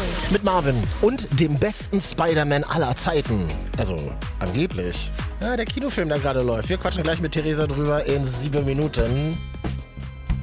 Mit Marvin und dem besten Spider-Man aller Zeiten. Also, angeblich. Ja, der Kinofilm, der gerade läuft. Wir quatschen gleich mit Theresa drüber in 7 Minuten.